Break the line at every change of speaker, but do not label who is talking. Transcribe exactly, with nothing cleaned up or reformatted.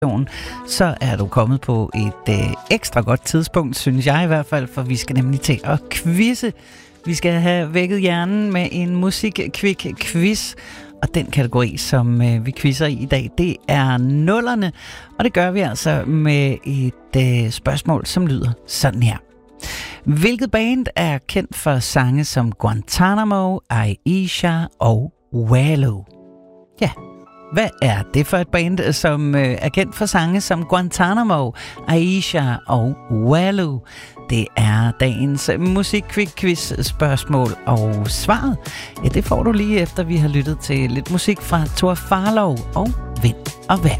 så er du kommet på et øh, ekstra godt tidspunkt, synes jeg i hvert fald, for vi skal nemlig til at quizze. Vi skal have vækket hjernen med en musik-quick-quiz, og den kategori, som øh, vi quizzer i i dag, det er nullerne, og det gør vi altså med et øh, spørgsmål, som lyder sådan her. Hvilket band er kendt for sange som Guantanamo, Aisha og Wallow? Ja, hvad er det for et band, som øh, er kendt for sange som Guantanamo, Aisha og Wallow? Det er dagens musik-quiz spørgsmål, og svaret, ja, det får du lige efter vi har lyttet til lidt musik fra Thor Farlov og Vind og Vejr.